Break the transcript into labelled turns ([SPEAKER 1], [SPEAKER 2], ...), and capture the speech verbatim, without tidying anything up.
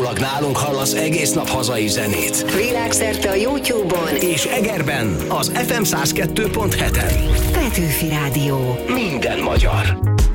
[SPEAKER 1] Utólag nálunk hallasz egész nap hazai zenét.
[SPEAKER 2] Világszerte a YouTube-on
[SPEAKER 1] és Egerben az ef em száz kettő pont héten.
[SPEAKER 2] Petőfi Rádió.
[SPEAKER 1] Minden magyar.